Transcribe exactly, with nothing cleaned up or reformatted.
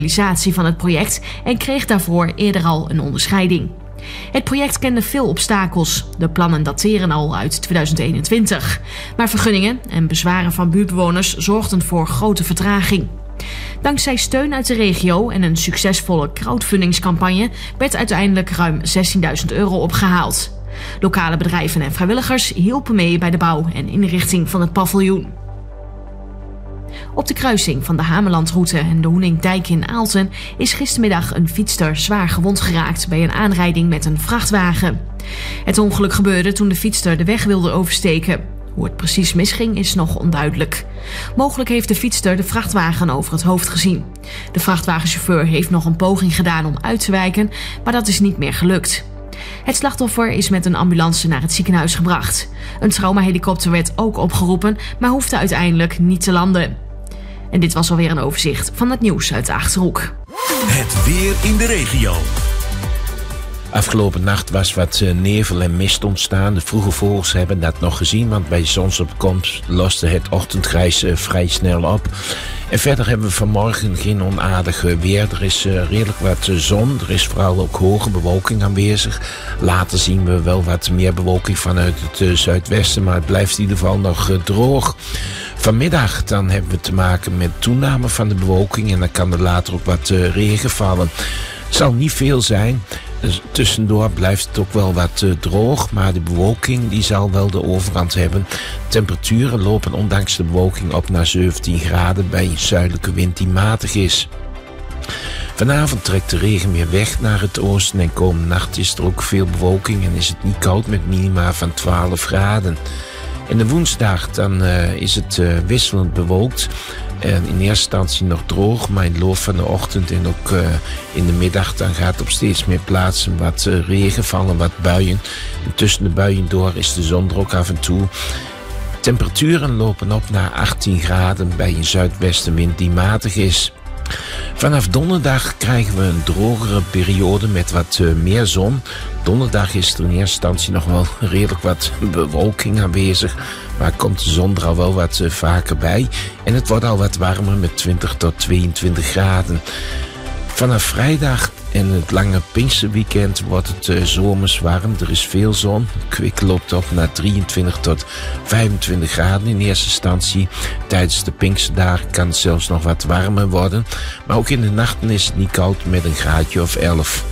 realisatie van het project en kreeg daarvoor eerder al een onderscheiding. Het project kende veel obstakels. De plannen dateren al uit tweeduizend eenentwintig. Maar vergunningen en bezwaren van buurtbewoners zorgden voor grote vertraging. Dankzij steun uit de regio en een succesvolle crowdfundingscampagne werd uiteindelijk ruim zestienduizend euro opgehaald. Lokale bedrijven en vrijwilligers hielpen mee bij de bouw en inrichting van het paviljoen. Op de kruising van de Hamelandroute en de Hoeningdijk in Aalten is gistermiddag een fietster zwaar gewond geraakt bij een aanrijding met een vrachtwagen. Het ongeluk gebeurde toen de fietster de weg wilde oversteken. Hoe het precies misging is nog onduidelijk. Mogelijk heeft de fietster de vrachtwagen over het hoofd gezien. De vrachtwagenchauffeur heeft nog een poging gedaan om uit te wijken, maar dat is niet meer gelukt. Het slachtoffer is met een ambulance naar het ziekenhuis gebracht. Een traumahelikopter werd ook opgeroepen, maar hoefde uiteindelijk niet te landen. En dit was alweer een overzicht van het nieuws uit de Achterhoek. Het weer in de regio. Afgelopen nacht was wat nevel en mist ontstaan. De vroege vogels hebben dat nog gezien, want bij zonsopkomst loste het ochtendgrijs vrij snel op. En verder hebben we vanmorgen geen onaardig weer. Er is redelijk wat zon. Er is vooral ook hoge bewolking aanwezig. Later zien we wel wat meer bewolking vanuit het zuidwesten, maar het blijft in ieder geval nog droog. Vanmiddag dan hebben we te maken met toename van de bewolking en dan kan er later ook wat regen vallen. Het zal niet veel zijn. Dus tussendoor blijft het ook wel wat uh, droog, maar de bewolking die zal wel de overhand hebben. Temperaturen lopen ondanks de bewolking op naar zeventien graden bij een zuidelijke wind die matig is. Vanavond trekt de regen weer weg naar het oosten en komende nacht is er ook veel bewolking en is het niet koud met minima van twaalf graden. En de woensdag dan uh, is het uh, wisselend bewolkt. En in eerste instantie nog droog, maar in de loop van de ochtend en ook uh, in de middag dan gaat op steeds meer plaatsen wat uh, regen vallen, wat buien. En tussen de buien door is de zon er ook af en toe. Temperaturen lopen op naar achttien graden bij een zuidwestenwind die matig is. Vanaf donderdag krijgen we een drogere periode met wat uh, meer zon. Donderdag is er in eerste instantie nog wel redelijk wat bewolking aanwezig. Maar komt de zon er al wel wat uh, vaker bij. En het wordt al wat warmer met twintig tot tweeëntwintig graden. Vanaf vrijdag en het lange Pinksterweekend wordt het uh, zomers warm. Er is veel zon. Kwik loopt op naar drieëntwintig tot vijfentwintig graden in eerste instantie. Tijdens de Pinksterdagen kan het zelfs nog wat warmer worden. Maar ook in de nachten is het niet koud met een graadje of elf.